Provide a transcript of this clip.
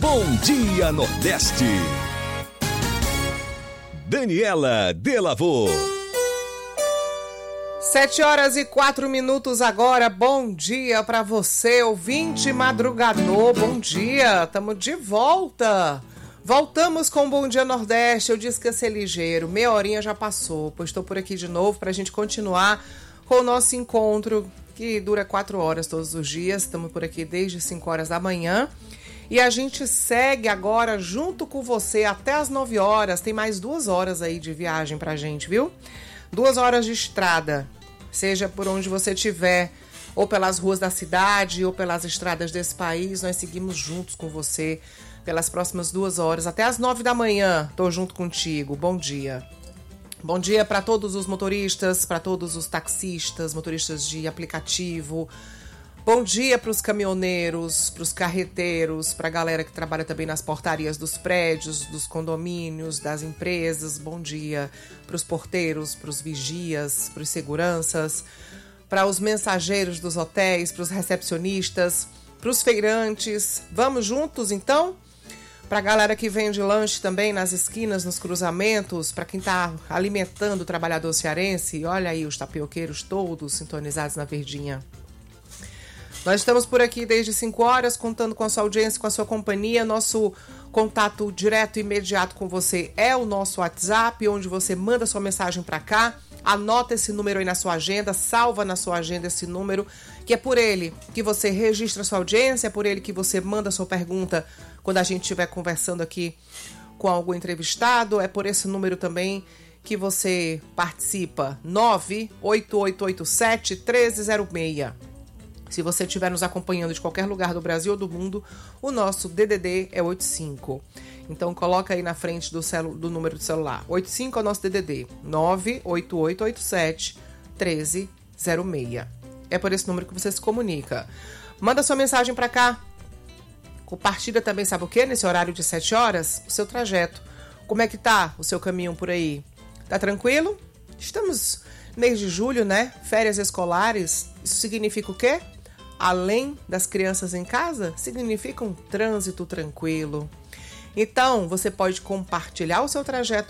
Bom Dia Nordeste. Daniela Delavô. 7h04 agora. Bom dia para você, ouvinte madrugador. Bom dia, estamos de volta. Voltamos com o Bom Dia Nordeste. Eu disse que ia ser ligeiro, meia horinha já passou, pois estou por aqui de novo para a gente continuar com o nosso encontro, que dura 4 horas todos os dias. Estamos por aqui desde 5 horas da manhã. E a gente segue agora junto com você até as 9 horas. Tem mais 2 horas aí de viagem pra gente, viu? 2 horas de estrada, seja por onde você estiver, ou pelas ruas da cidade, ou pelas estradas desse país. Nós seguimos juntos com você pelas próximas 2 horas, até as 9 da manhã. Tô junto contigo. Bom dia. Bom dia para todos os motoristas, para todos os taxistas, motoristas de aplicativo. Bom dia para os caminhoneiros, para os carreteiros, para a galera que trabalha também nas portarias dos prédios, dos condomínios, das empresas. Bom dia para os porteiros, para os vigias, para os seguranças, para os mensageiros dos hotéis, para os recepcionistas, para os feirantes. Vamos juntos, então? Para a galera que vende lanche também nas esquinas, nos cruzamentos, para quem está alimentando o trabalhador cearense. Olha aí os tapioqueiros todos sintonizados na Verdinha. Nós estamos por aqui desde 5 horas, contando com a sua audiência, com a sua companhia. Nosso contato direto e imediato com você é o nosso WhatsApp, onde você manda sua mensagem para cá. Anota esse número aí na sua agenda, salva na sua agenda esse número, que é por ele que você registra sua audiência, é por ele que você manda sua pergunta quando a gente estiver conversando aqui com algum entrevistado. É por esse número também que você participa, 98887-1306. Se você estiver nos acompanhando de qualquer lugar do Brasil ou do mundo, o nosso DDD é 85. Então coloca aí na frente do número do celular. 85 é o nosso DDD, 98887-1306. É por esse número que você se comunica. Manda sua mensagem para cá. Compartilha também, sabe o quê? Nesse horário de 7 horas, o seu trajeto. Como é que tá o seu caminho por aí? Tá tranquilo? Estamos no mês de julho, né? Férias escolares. Isso significa o quê? Além das crianças em casa, significa um trânsito tranquilo. Então, você pode compartilhar o seu trajeto